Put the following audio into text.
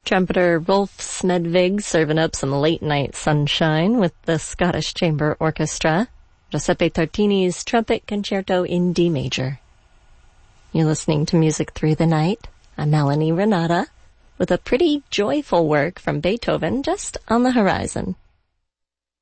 Trumpeter Rolf Smedvig serving up some late-night sunshine with the Scottish Chamber Orchestra, Giuseppe Tartini's Trumpet Concerto in D major. You're listening to Music Through the Night. I'm Melanie Renata, with a pretty joyful work from Beethoven just on the horizon.